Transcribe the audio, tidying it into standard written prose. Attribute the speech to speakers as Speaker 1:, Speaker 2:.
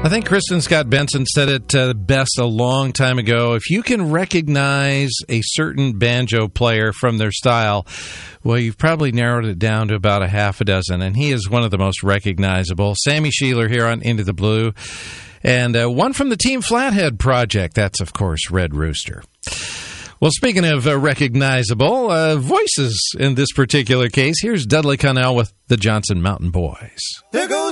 Speaker 1: I think Kristen Scott Benson said it best a long time ago. If you can recognize a certain banjo player from their style, well, you've probably narrowed it down to about a half a dozen, and he is one of the most recognizable. Sammy Sheeler here on Into the Blue, and one from the Team Flathead project. That's, of course, Red Rooster. Well, speaking of recognizable voices in this particular case, here's Dudley Connell with the Johnson Mountain Boys.
Speaker 2: There goes